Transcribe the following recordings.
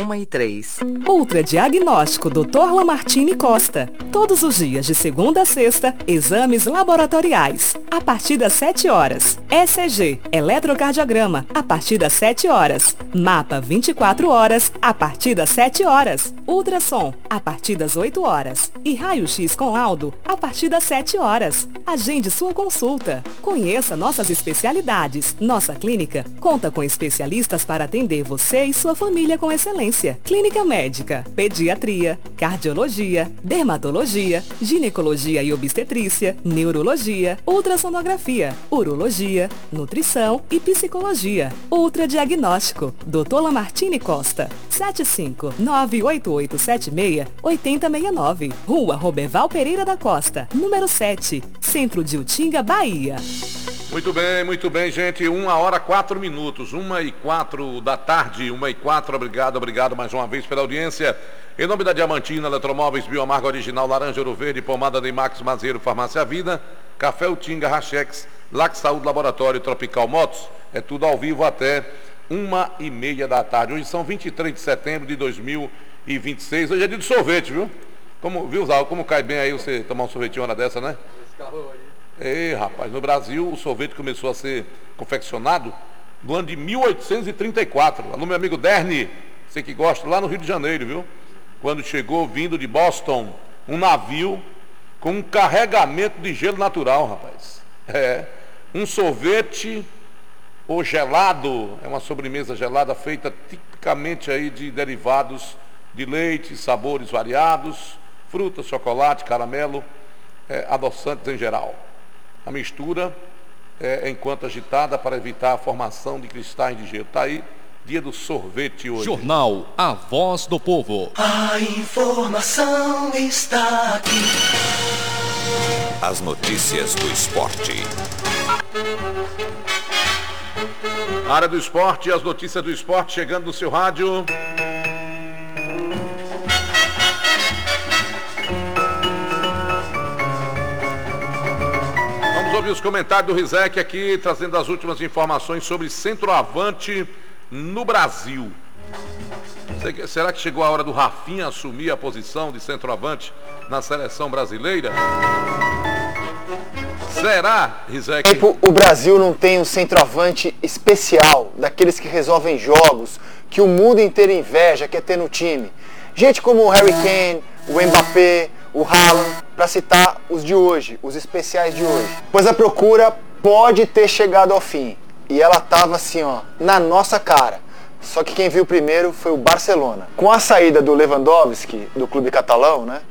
1h03. Ultradiagnóstico Dr. Lamartine Costa. Todos os dias de segunda a sexta, exames laboratoriais. A partir das 7 horas. ECG, eletrocardiograma, a partir das 7 horas. Mapa 24 horas, a partir das 7 horas. Ultrassom, a partir das 8 horas. E raio-x com laudo, a partir das 7 horas. Agende sua consulta. Conheça nossas especialidades. Nossa clínica conta com especialistas para atender você e sua família com excelência. Clínica médica, pediatria, cardiologia, dermatologia, ginecologia e obstetrícia, neurologia, ultrassonografia, urologia, nutrição e psicologia. Ultradiagnóstico, Dr. Lamartine Costa, 7598876-8069, Rua Roberval Pereira da Costa, número 7, Centro de Utinga, Bahia. Muito bem, gente. 1h04, 1h04 da tarde, 1h04. Obrigado mais uma vez pela audiência. Em nome da Diamantina, Eletromóveis, Bioamarga Original, Laranja, Ouro Verde, Pomada Demax, Mazeiro, Farmácia Vida, Café Utinga, Rachex, Lac Saúde, Laboratório Tropical Motos. É tudo ao vivo até 1h30 da tarde. Hoje são 23 de setembro de 2026. Hoje é dia de sorvete, viu? Viu, Zal, como cai bem aí você tomar um sorvetinho hora dessa, né? Ei, rapaz, no Brasil o sorvete começou a ser confeccionado no ano de 1834. Alô, meu amigo Derni, você que gosta, lá no Rio de Janeiro, viu? Quando chegou, vindo de Boston, um navio com um carregamento de gelo natural, rapaz. Um sorvete ou gelado, é uma sobremesa gelada feita tipicamente aí de derivados de leite, sabores variados, frutas, chocolate, caramelo, adoçantes em geral. A mistura enquanto agitada para evitar a formação de cristais de gelo. Está aí, dia do sorvete hoje. Jornal A Voz do Povo. A informação está aqui. As notícias do esporte. Área do esporte, as notícias do esporte chegando no seu rádio. Vamos ouvir os comentários do Rizek aqui, trazendo as últimas informações sobre centroavante no Brasil. Será que chegou a hora do Rafinha assumir a posição de centroavante na seleção brasileira? Será, Rizek? O Brasil não tem um centroavante especial, daqueles que resolvem jogos, que o mundo inteiro inveja, quer ter no time. Gente como o Harry Kane, o Mbappé, o Haaland, para citar os de hoje, os especiais de hoje. Pois a procura pode ter chegado ao fim. E ela estava assim, ó, na nossa cara. Só que quem viu primeiro foi o Barcelona. Com a saída do Lewandowski, do clube catalão, né?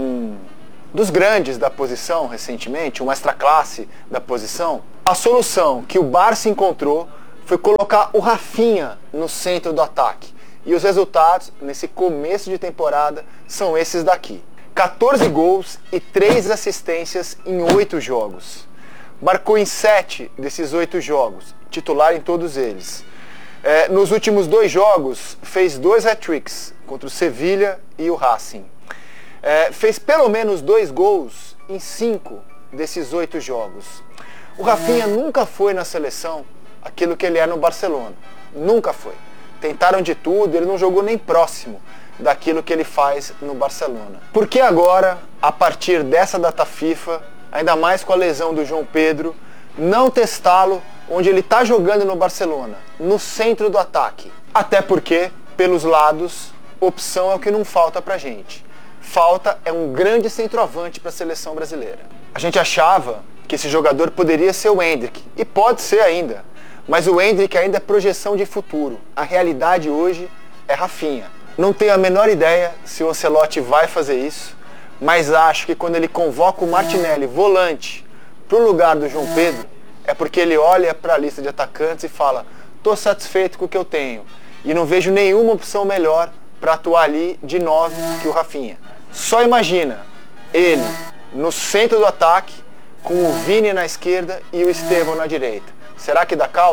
Dos grandes da posição recentemente, um extra-classe da posição, a solução que o Barça encontrou foi colocar o Rafinha no centro do ataque. E os resultados, nesse começo de temporada, são esses daqui. 14 gols e 3 assistências em 8 jogos. Marcou em 7 desses 8 jogos, titular em todos eles. Nos últimos 2 jogos, fez 2 hat-tricks, contra o Sevilha e o Racing. Fez pelo menos 2 gols em 5 desses 8 jogos. O Rafinha nunca foi na seleção aquilo que ele é no Barcelona. Nunca foi. Tentaram de tudo, ele não jogou nem próximo daquilo que ele faz no Barcelona. Por que agora, a partir dessa data FIFA, ainda mais com a lesão do João Pedro, não testá-lo onde ele está jogando no Barcelona, no centro do ataque? Até porque, pelos lados, opção é o que não falta pra gente. Falta é um grande centroavante para a seleção brasileira. A gente achava que esse jogador poderia ser o Endrick, e pode ser ainda, mas o Endrick ainda é projeção de futuro. A realidade hoje é Rafinha. Não tenho a menor ideia se o Ancelotti vai fazer isso, mas acho que quando ele convoca o Martinelli, volante, para o lugar do João Pedro, é porque ele olha para a lista de atacantes e fala: estou satisfeito com o que eu tenho e não vejo nenhuma opção melhor para atuar ali de 9 que o Rafinha. Só imagina ele no centro do ataque, com o Vini na esquerda e o Estevão na direita. Será que dá caldo?